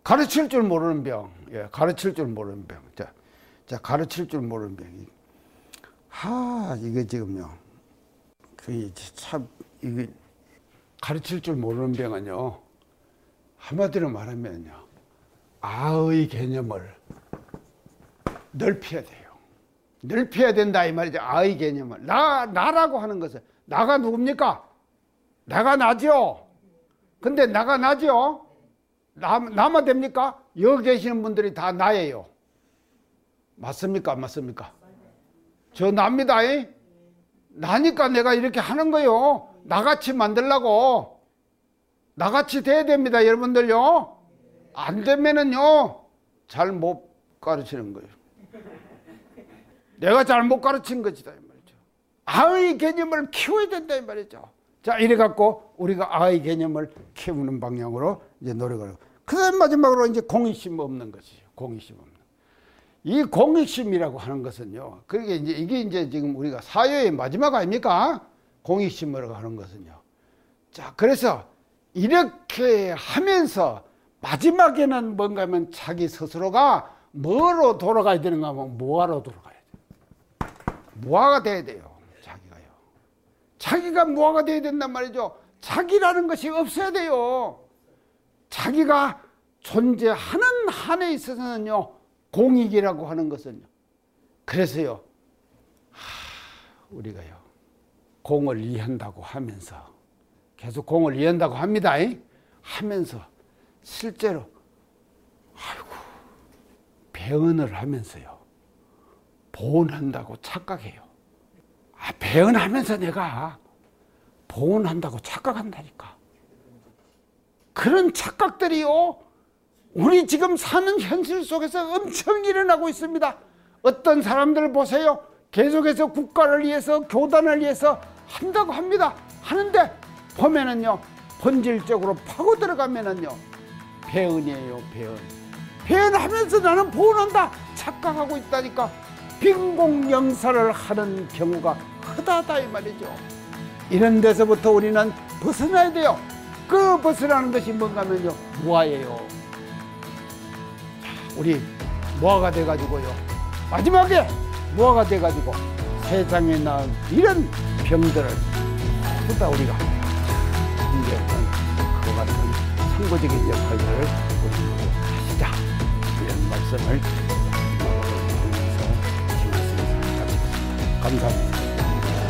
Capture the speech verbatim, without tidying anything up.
가르칠 줄 모르는 병. 예, 가르칠 줄 모르는 병. 자, 자, 가르칠 줄 모르는 병. 하, 이게 지금요. 그, 참, 이게, 가르칠 줄 모르는 병은요. 한마디로 말하면요. 아의 개념을 넓혀야 돼요. 넓혀야 된다, 이 말이죠. 아의 개념을. 나, 나라고 하는 것은, 나가 누굽니까? 나가 나죠? 근데 나가 나죠? 나, 나만 됩니까? 여기 계시는 분들이 다 나예요. 맞습니까? 안 맞습니까? 저 납니다. 이? 나니까 내가 이렇게 하는 거요. 나같이 만들라고. 나같이 돼야 됩니다, 여러분들요. 안 되면은요, 잘 못 가르치는 거예요. 내가 잘 못 가르친 것이다, 이 말이죠. 아의 개념을 키워야 된다, 이 말이죠. 자, 이래갖고 우리가 아의 개념을 키우는 방향으로 이제 노력을 하고. 그 다음 마지막으로 이제 공익심 없는 것이죠. 공익심 없는. 이 공익심이라고 하는 것은요. 그게 이제 이게 이제 지금 우리가 사회의 마지막 아닙니까? 공익심이라고 하는 것은요. 자, 그래서 이렇게 하면서 마지막에는 뭔가 하면 자기 스스로가 뭐로 돌아가야 되는가 하면 무아로 돌아가야 돼요. 무아가 돼야 돼요. 자기가요. 자기가 무아가 돼야 된단 말이죠. 자기라는 것이 없어야 돼요. 자기가 존재하는 한에 있어서는요, 공익이라고 하는 것은요. 그래서요, 하, 우리가요, 공을 이해한다고 하면서, 계속 공을 이해한다고 합니다. 이? 하면서, 실제로, 아이고, 배은을 하면서요, 보온한다고 착각해요. 아, 배은하면서 내가 보온한다고 착각한다니까. 그런 착각들이요, 우리 지금 사는 현실 속에서 엄청 일어나고 있습니다. 어떤 사람들 보세요. 계속해서 국가를 위해서, 교단을 위해서 한다고 합니다. 하는데 보면은요, 본질적으로 파고 들어가면은요, 배은이에요, 배은. 배은하면서 나는 보온한다 착각하고 있다니까. 빈공영사를 하는 경우가 흔하다, 이 말이죠. 이런 데서부터 우리는 벗어나야 돼요. 그 벗어나는 것이 뭔가 하면요, 무아예요. 자, 우리 무아가 돼가지고요, 마지막에 무아가 돼가지고 세상에 나온 이런 병들을 모두 다 우리가 이제 그와 같은 선거적인 역할을 우리 하시자, 이런 말씀을 드리면서 지금 감사합니다.